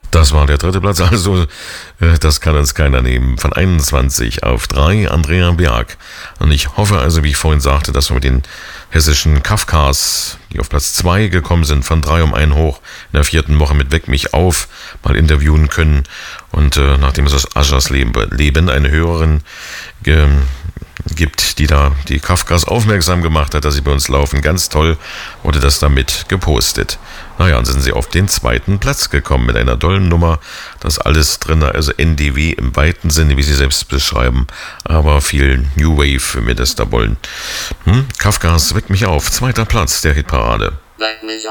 Das war der dritte Platz, also das kann uns keiner nehmen. Von 21 auf 3 Andrea Berg. Und ich hoffe also, wie ich vorhin sagte, dass wir mit den hessischen Kafkas, die auf Platz 2 gekommen sind, von 3 um 1 hoch in der 4. Woche mit Weck mich auf mal interviewen können. Und nachdem es aus Aschers Leben eine Hörerin gibt, die da die Kafkas aufmerksam gemacht hat, dass sie bei uns laufen. Ganz toll wurde das damit gepostet. Naja, und sind sie auf den 2. Platz gekommen mit einer tollen Nummer. Das alles drin, also NDW im weiten Sinne, wie sie selbst beschreiben, aber viel New Wave, wenn wir das da wollen. Kafkas Weck mich auf, 2. Platz der Hitparade.